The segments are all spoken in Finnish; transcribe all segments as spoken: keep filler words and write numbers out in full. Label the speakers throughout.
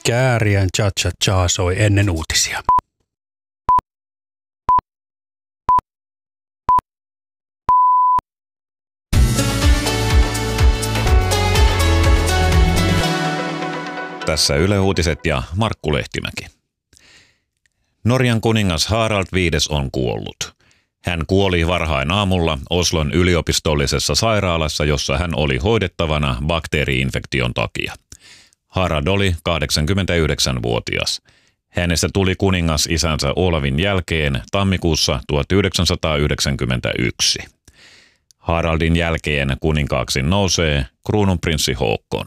Speaker 1: Pitkä äärien cha-cha-cha soi ennen uutisia.
Speaker 2: Tässä Yle Uutiset ja Markku Lehtimäki. Norjan kuningas Harald viides on kuollut. Hän kuoli varhain aamulla Oslon yliopistollisessa sairaalassa, jossa hän oli hoidettavana bakteeri-infektion takia. Harald oli kahdeksankymmentäyhdeksänvuotias. Hänestä tuli kuningas isänsä Olavin jälkeen tammikuussa tuhatyhdeksänsataayhdeksänkymmentäyksi. Haraldin jälkeen kuninkaaksi nousee kruununprinssi Håkon.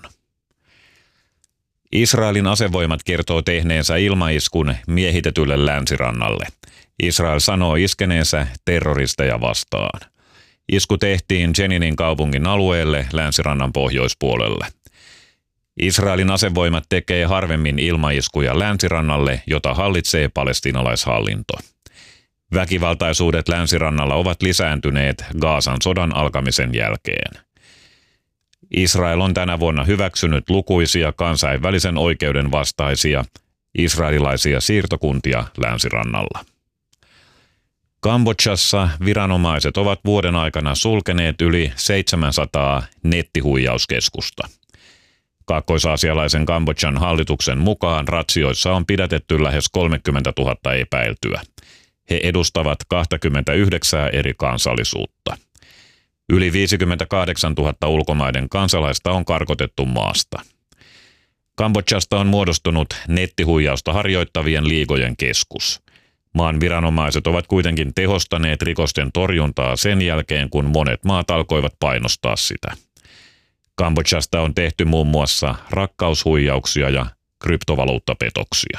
Speaker 2: Israelin asevoimat kertoo tehneensä ilmaiskun miehitetylle länsirannalle. Israel sanoo iskeneensä terroristeja vastaan. Isku tehtiin Jeninin kaupungin alueelle länsirannan pohjoispuolelle. Israelin asevoimat tekee harvemmin ilmaiskuja länsirannalle, jota hallitsee palestiinalaishallinto. Väkivaltaisuudet länsirannalla ovat lisääntyneet Gazan sodan alkamisen jälkeen. Israel on tänä vuonna hyväksynyt lukuisia kansainvälisen oikeuden vastaisia israelilaisia siirtokuntia länsirannalla. Kambodžassa viranomaiset ovat vuoden aikana sulkeneet yli seitsemänsataa nettihuijauskeskusta. Kaakkois-aasialaisen Kambodžan hallituksen mukaan ratsioissa on pidätetty lähes kolmekymmentätuhatta epäiltyä. He edustavat kaksikymmentäyhdeksän eri kansallisuutta. Yli viisikymmentäkahdeksantuhatta ulkomaiden kansalaista on karkotettu maasta. Kambodžasta on muodostunut nettihuijausta harjoittavien liigojen keskus. Maan viranomaiset ovat kuitenkin tehostaneet rikosten torjuntaa sen jälkeen, kun monet maat alkoivat painostaa sitä. Kambodžasta on tehty muun muassa rakkaushuijauksia ja kryptovaluuttapetoksia.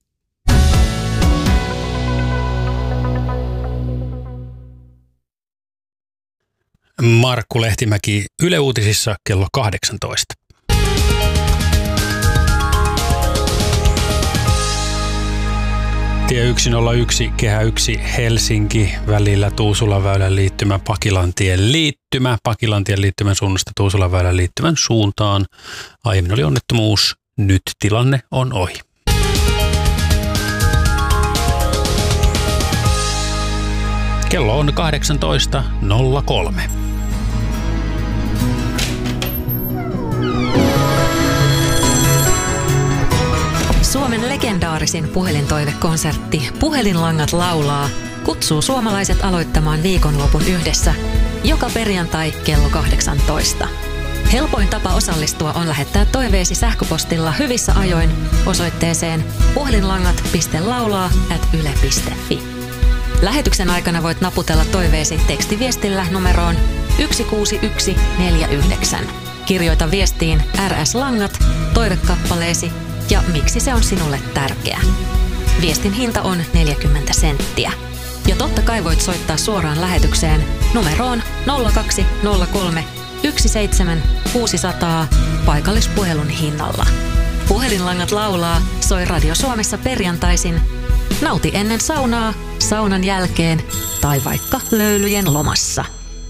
Speaker 1: Markku Lehtimäki Yle Uutisissa kello kahdeksantoista. Tie yksi nolla yksi, Kehä yksi Helsinki välillä Tuusulanväylän liittymä Pakilantien liittymä. Pakilantien liittymän suunnasta Tuusulanväylän liittymän suuntaan. Aiemmin oli onnettomuus, nyt tilanne on ohi. Kello on kahdeksantoista nolla kolme.
Speaker 3: Suomen legendaarisin puhelintoivekonsertti Puhelinlangat laulaa kutsuu suomalaiset aloittamaan viikonlopun yhdessä joka perjantai kello kahdeksantoista. Helpoin tapa osallistua on lähettää toiveesi sähköpostilla hyvissä ajoin osoitteeseen puhelinlangat piste laulaa ät yle piste fi. Lähetyksen aikana voit naputella toiveesi tekstiviestillä numeroon yksi kuusi yksi neljä yhdeksän. Kirjoita viestiin R S-langat, toivekappaleesi ja miksi se on sinulle tärkeä. Viestin hinta on neljäkymmentä senttiä. Ja totta kai voit soittaa suoraan lähetykseen numeroon nolla kaksi nolla kolme yksi seitsemän kuusi nolla nolla paikallispuhelun hinnalla. Puhelinlangat laulaa soi Radio Suomessa perjantaisin. Nauti ennen saunaa, saunan jälkeen tai vaikka löylyjen lomassa.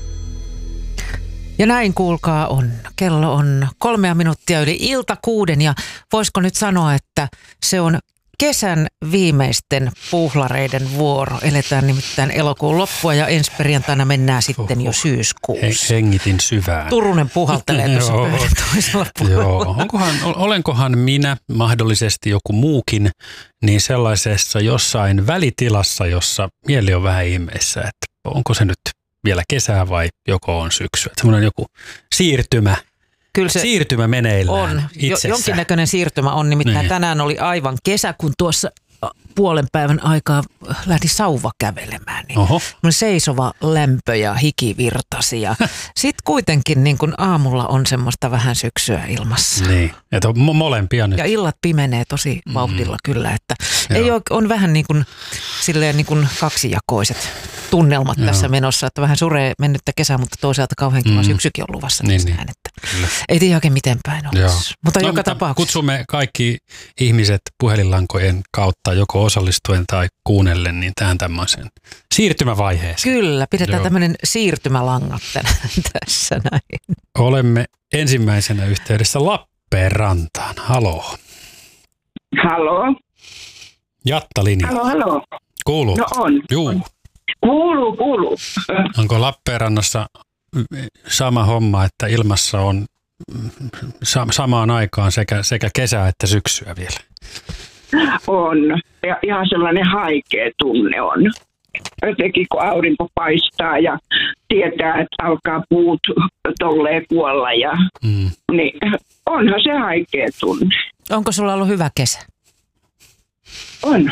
Speaker 4: Ja näin kuulkaa on. Kello on kolmea minuuttia yli ilta kuuden ja voisiko nyt sanoa, että se on kesän viimeisten puuhlareiden vuoro. Eletään nimittäin elokuun loppua ja ensi perjantaina mennään sitten jo syyskuussa.
Speaker 1: Hengitin syvään.
Speaker 4: Turunen puhaltelee tuossa pöydän toisella puolella.
Speaker 1: Joo, onkohan, olenkohan minä, mahdollisesti joku muukin, niin sellaisessa jossain välitilassa, jossa mieli on vähän ihmeessä, että onko se nyt vielä kesää vai joko on syksyä. Semmoinen joku siirtymä. Kyllä se siirtymä meneillään
Speaker 4: on.
Speaker 1: itsessä.
Speaker 4: Jonkinnäköinen siirtymä on, nimittäin niin. Tänään oli aivan kesä, kun tuossa puolen päivän aikaa lähti sauva kävelemään. Niin seisova lämpö ja hiki virtasi ja sitten kuitenkin niin kun aamulla on semmoista vähän syksyä ilmassa.
Speaker 1: Niin, että on mo- molempia nyt.
Speaker 4: Ja illat pimenee tosi vauhdilla mm. kyllä, että ei ole, on vähän niin kuin silleen niin kuin kaksijakoiset tunnelmat Joo. tässä menossa, että vähän suree mennyttä kesää, mutta toisaalta kauhean kiva mm. syksykin on luvassa.
Speaker 1: Niin, niin.
Speaker 4: Näin, että ei tiedä oikein miten päin olisi. Mutta no, joka mutta tapauksessa.
Speaker 1: Kutsumme kaikki ihmiset puhelinlankojen kautta joko osallistuen tai kuunnellen niin tähän tämmöiseen siirtymävaiheeseen.
Speaker 4: Kyllä, pidetään Joo. tämmöinen siirtymälangat tässä näin.
Speaker 1: Olemme ensimmäisenä yhteydessä Lappeenrantaan. Haloo.
Speaker 5: Halo?
Speaker 1: Jatta-linja.
Speaker 5: Halo, halo.
Speaker 1: Kuuluu?
Speaker 5: No on.
Speaker 1: Juu.
Speaker 5: On. Kuuluu, kuuluu.
Speaker 1: Onko Lappeenrannassa sama homma, että ilmassa on sa- samaan aikaan sekä, sekä kesää että syksyä vielä?
Speaker 5: On. Ja ihan sellainen haikea tunne on. Jotenkin kun aurinko paistaa ja tietää, että alkaa puut tolleen kuolla. Ja, mm. niin onhan se haikea tunne.
Speaker 4: Onko sulla ollut hyvä kesä?
Speaker 5: On.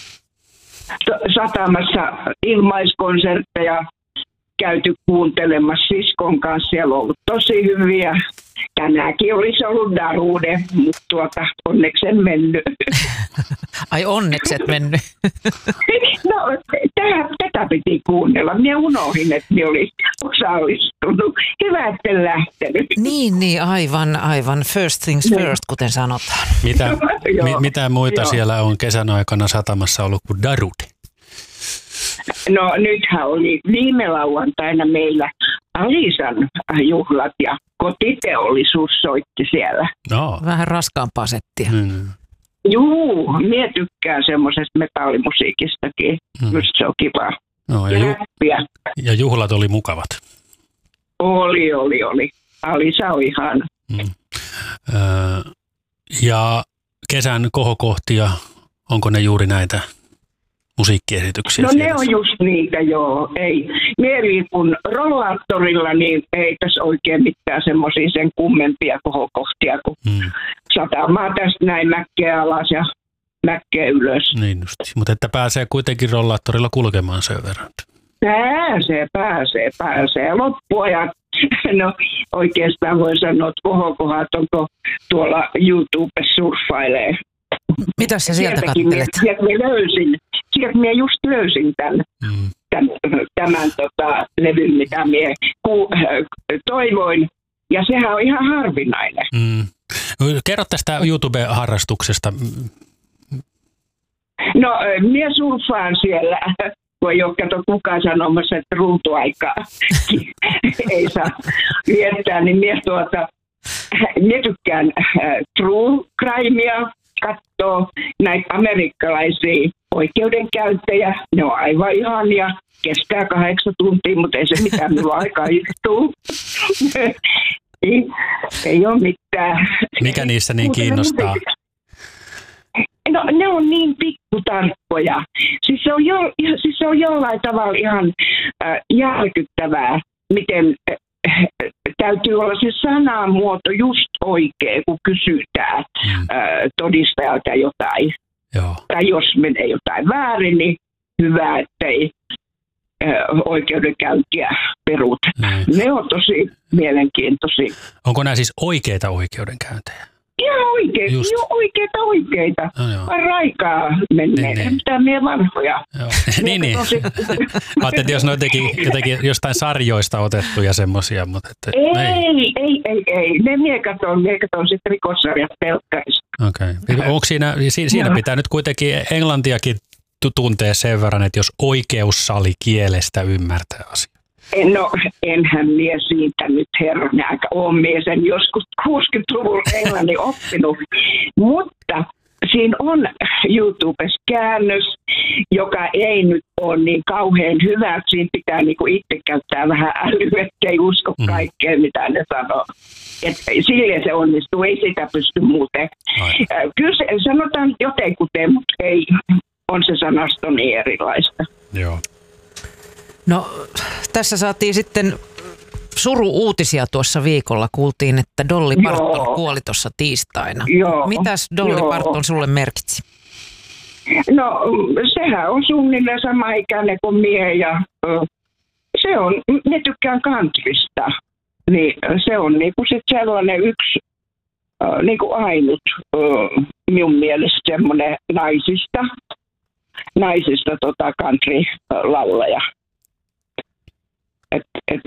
Speaker 5: Satamassa ilmaiskonsertteja käyty kuuntelemassa siskon kanssa. Siellä on ollut tosi hyviä. Tänäänkin olisi ollut Darude, mutta tuota, onneksi en mennyt.
Speaker 4: Ai onneksi et mennyt.
Speaker 5: No, tätä, tätä piti kuunnella. Minä unohdin, että minä olin osallistunut. Hyvä, etten lähtenyt.
Speaker 4: Niin, niin, aivan, aivan. First things first, kuten sanotaan.
Speaker 1: Mitä, mi, mitä muita Joo. siellä on kesän aikana satamassa ollut kuin Darude?
Speaker 5: No nythän oli viime lauantaina meillä Alisan juhlat ja kotiteollisuus soitti siellä.
Speaker 1: No.
Speaker 4: Vähän raskaampaa settiä.
Speaker 1: Mm.
Speaker 5: Juu, minä tykkään semmoisesta metallimusiikistakin. Mm. Just se on kiva.
Speaker 1: No, ja, ju- ja juhlat oli mukavat.
Speaker 5: Oli, oli, oli. Alisa on ihan.
Speaker 1: Mm. Öö, ja kesän kohokohtia, onko ne juuri näitä musiikkiesityksiä?
Speaker 5: No
Speaker 1: siellä?
Speaker 5: Ne on just niitä, joo. Ei. Mieli kun rollaattorilla, niin ei tässä oikein mitään semmoisia sen kummempia kohokohtia, kun mm. satamaa tästä näin mäkkeä alas ja mäkkeä ylös.
Speaker 1: Niin just. Mutta että pääsee kuitenkin rollaattorilla kulkemaan sen verran.
Speaker 5: Pääsee, pääsee, pääsee. Loppuajat, no oikeastaan voi sanoa, että kohokohat onko tuolla YouTube surffailee.
Speaker 4: Mitä sä sieltä kattelet?
Speaker 5: Sieltä minä löysin, sieltä minä just löysin tämän, mm. tämän, tämän tota, levyn, mitä minä ku, toivoin. Ja sehän on ihan harvinainen.
Speaker 1: Mm. Kerro tästä YouTube-harrastuksesta.
Speaker 5: No, minä surffaan siellä. Kun ei ole kato kukaan sanomassa, että ruutuaikaa ei saa viettää, niin minä tuota, minä tykkään äh, true crimea, katsoo näitä amerikkalaisia oikeudenkäyntejä. Ne on aivan ihania, kestää kahdeksan tuntia, mutta ei se mitään minulla aikaa istuu. ei, ei ole mitään.
Speaker 1: Mikä niissä niin kiinnostaa?
Speaker 5: No ne on niin pikkutarkkoja. Siis se on, jo, siis se on jollain tavalla ihan äh, järkyttävää, miten äh, täytyy olla se sanamuoto just oikein, kun kysytään mm. äh, todistajalta jotain.
Speaker 1: Joo.
Speaker 5: Tai jos menee jotain väärin, niin hyvä, ettei äh, oikeudenkäyntiä perut. Mm. Ne on tosi mielenkiintoisia.
Speaker 1: Onko nämä siis oikeita oikeudenkäyntejä?
Speaker 5: Ihan oikeita, jo oikeita, oikeita. No, raikaa menee, niin, mitä mie vanhoja.
Speaker 1: niin, niin. Ajattelin, että jos ne on jotenkin, jotenkin jostain sarjoista otettuja semmoisia, mutta... Että,
Speaker 5: ei, ei, ei, ei, ei. Ne mie katon, mie katon sitten rikossarjat telkkarista.
Speaker 1: Okei. Okay. Onko siinä, siinä pitää nyt kuitenkin englantiakin tuntee sen verran, että jos oikeussali kielestä ymmärtää asiaa?
Speaker 5: No, enhän mie siitä nyt herran aika ole mie sen joskus kuusikymmentäluvulla englannin oppinut, mutta siinä on YouTubessa käännös, joka ei nyt ole niin kauhean hyvä, siinä pitää niinku itse käyttää vähän älyä, ettei usko kaikkea, mm. mitä ne sanoo. Et silleen se onnistuu, ei sitä pysty muuten. Ai. Kyllä se, sanotaan jotenkuten, mutta ei, on se sanasto niin erilaista.
Speaker 1: Joo.
Speaker 4: No, tässä saatiin sitten suru-uutisia tuossa viikolla. Kuultiin, että Dolly Parton Joo. kuoli tuossa tiistaina.
Speaker 5: Joo.
Speaker 4: Mitäs Dolly Joo. Parton sulle merkitsi?
Speaker 5: No, sehän on suunnilleen sama ikäinen kuin mie ja se on, ne tykkään countrysta. Niin se on niinku sit sellainen yksi niinku ainut minun mielestä semmoinen naisista, naisista tota country-laulaja. Et, et,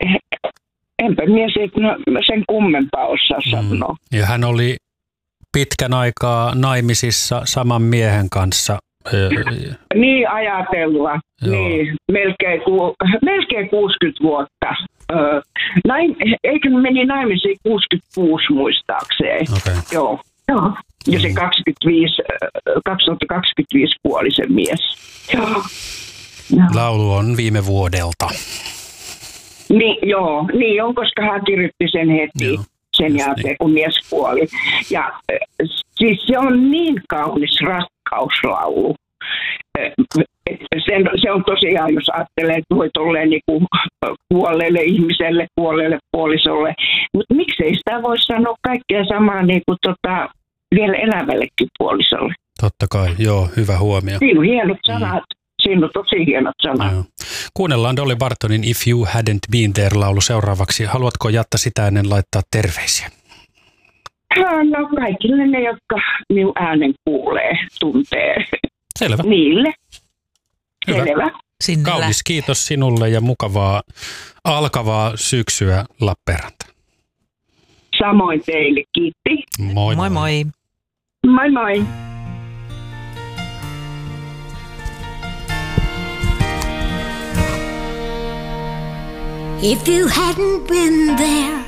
Speaker 5: enpä mie siitä no, sen kummempaa osaa sanoa.
Speaker 1: Mm. Ja hän oli pitkän aikaa naimisissa saman miehen kanssa.
Speaker 5: Niin ajatella. Niin, melkein, ku, melkein kuusikymmentä vuotta. Öö, näin, eikö meni naimisiin kuusikymmentäkuusi muistaakseen?
Speaker 1: Okay.
Speaker 5: Joo. Joo. Ja se kaksikymmentäviisi, kaksituhattakaksikymmentäviisi kuoli se mies. Joo.
Speaker 1: Laulu on viime vuodelta.
Speaker 5: Niin, joo, niin on, koska hän kirjoitti sen heti joo, sen jälkeen, niin. kun mies kuoli. Ja siis se on niin kaunis rakkauslaulu. Sen, se on tosiaan, jos ajattelee, että voi tolleen niin kuin kuolleelle ihmiselle, kuolleelle puolisolle. Mutta miksei sitä voi sanoa kaikkea samaa niin kuin tota, vielä elävällekin puolisolle.
Speaker 1: Totta kai, joo, hyvä huomio.
Speaker 5: Siinä on hienot sanat. Mm. Siinä on tosi hienot sanat. Joo.
Speaker 1: Kuunnellaan Dolly Partonin If You Hadn't Been There-laulu seuraavaksi. Haluatko Jatta sitä ennen laittaa terveisiä?
Speaker 5: No kaikille ne, jotka minun äänen kuulee, tuntee.
Speaker 1: Selvä.
Speaker 5: Niille.
Speaker 1: Hyvä.
Speaker 5: Selvä.
Speaker 4: Sinne
Speaker 1: Kaunis lähtee. Kiitos sinulle ja mukavaa alkavaa syksyä Lappeenranta.
Speaker 5: Samoin teille, kiitti.
Speaker 1: Moi moi.
Speaker 4: Moi
Speaker 5: moi. Moi moi.
Speaker 6: If you hadn't been there,